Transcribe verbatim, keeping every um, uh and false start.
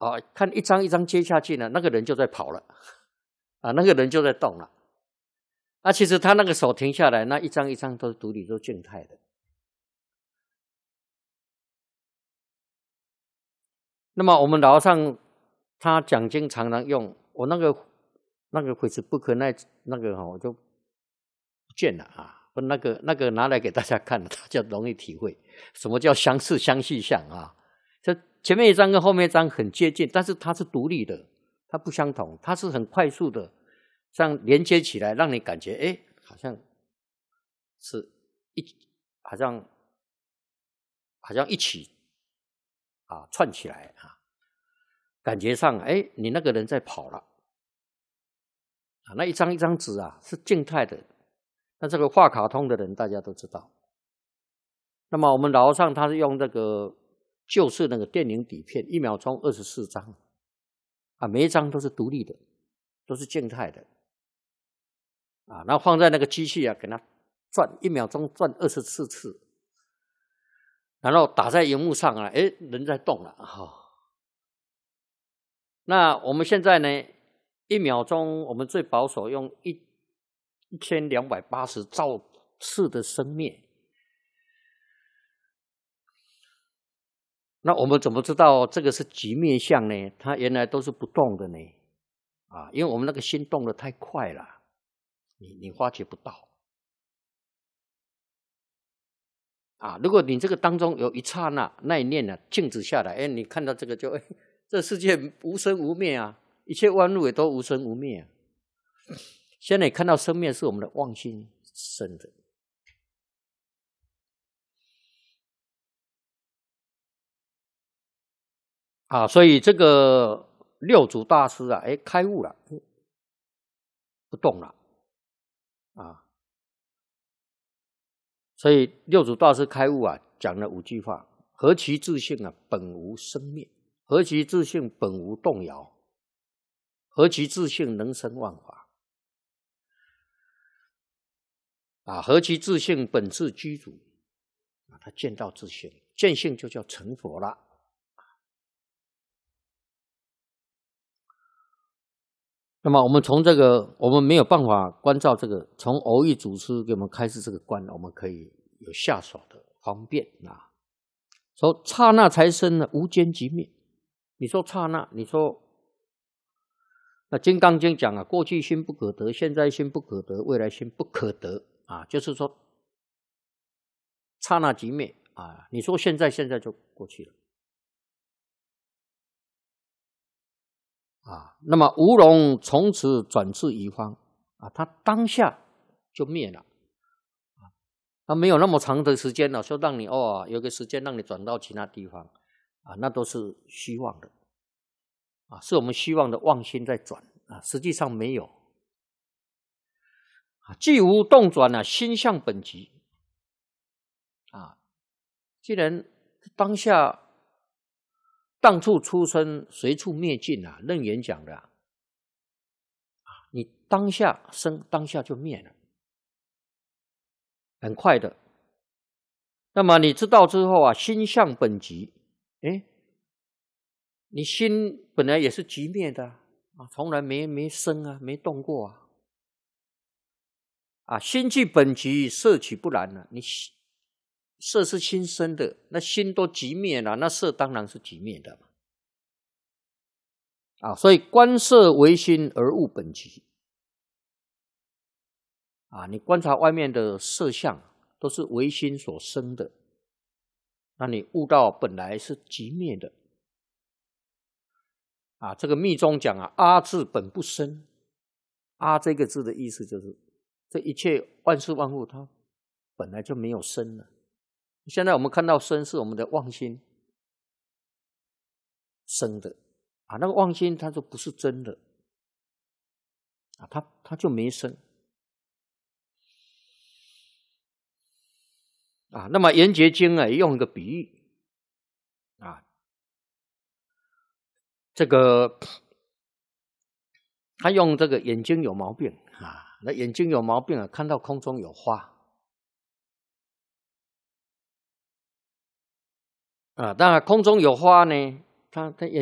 啊，看一张一张接下去呢，那个人就在跑了，啊，那个人就在动了。啊，其实他那个手停下来，那一张一张都是独立，都静态的。那么我们老和尚他讲经常常用，我那个那个 Facebook 那那个哈、哦，我就不见了啊，不那个那个拿来给大家看，大家容易体会什么叫相似相续相啊。这前面一张跟后面一张很接近，但是它是独立的，它不相同，它是很快速的这样连接起来，让你感觉哎，好像是一好像好像一起啊串起来啊，感觉上哎，你那个人在跑了啊，那一张一张纸啊是静态的，那这个画卡通的人大家都知道。那么我们老和尚他是用这个旧式那个电影底片，一秒钟二十四张啊，每一张都是独立的，都是静态的啊，然后放在那个机器啊，给它转一秒钟转二十四次，然后打在荧幕上啊，哎，人在动了哈、哦。那我们现在呢，一秒钟我们最保守用一一千两百八十兆次的生灭。那我们怎么知道这个是极灭相呢？它原来都是不动的呢，啊，因为我们那个心动得太快了，你你发觉不到，啊，如果你这个当中有一刹那那一念呢、啊，静止下来，哎，你看到这个就，哎，这世界无生无灭啊，一切万物也都无生无灭啊。现在你看到生灭是我们的妄心生的。啊，所以这个六祖大师啊，哎，开悟了，不动了，啊，所以六祖大师开悟啊，讲了五句话：何其自性啊，本无生灭；何其自性本无动摇；何其自性能生万法；啊，何其自性本自居住。啊，他见到自性，见性就叫成佛了。那么我们从这个，我们没有办法关照这个，从偶益祖师给我们开示这个观，我们可以有下手的方便啊。说刹那才生呢，无间即灭。你说刹那，你说那《金刚经》讲啊，过去心不可得，现在心不可得，未来心不可得啊，就是说刹那即灭啊。你说现在，现在就过去了。啊，那么无容从此转至一方啊，它当下就灭了啊，它没有那么长的时间了，说让你哦，有个时间让你转到其他地方啊，那都是虚妄的啊，是我们虚妄的妄心在转啊，实际上没有啊，既无动转啊，心向本极啊，既然当下。当处出生，随处灭尽啊！楞严讲的啊，你当下生，当下就灭了，很快的。那么你知道之后啊，心向本极，哎，你心本来也是极灭的啊，从来没没生啊，没动过啊。啊，心即本极，色岂不然呢？你色是心生的，那心都极灭了，那色当然是极灭的嘛。啊，所以观色为心而悟本极。啊，你观察外面的色相，都是为心所生的，那你悟到本来是极灭的。啊，这个密宗讲啊，阿字本不生。阿这个字的意思就是，这一切万事万物它本来就没有生了。现在我们看到生是我们的妄心生的啊，那个妄心它就不是真的啊，它它就没生啊。那么《圆觉经》啊，用一个比喻啊，这个他用这个眼睛有毛病啊，那眼睛有毛病啊，看到空中有花啊，当然空中有花呢，他他眼